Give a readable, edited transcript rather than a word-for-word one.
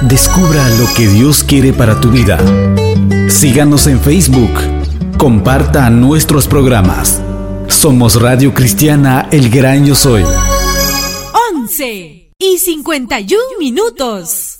Descubra lo que Dios quiere para tu vida. Síganos en Facebook. Comparta nuestros programas. Somos Radio Cristiana El Gran Yo Soy. 11:51.